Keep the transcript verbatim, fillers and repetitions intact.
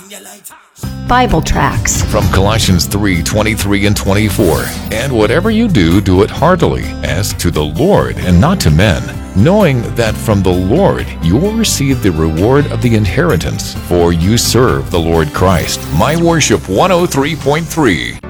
Bible tracts from Colossians three twenty-three and twenty-four. And whatever you do, do it heartily, as to the Lord and not to men, knowing that from the Lord you will receive the reward of the inheritance, for you serve the Lord Christ. My Worship one oh three point three.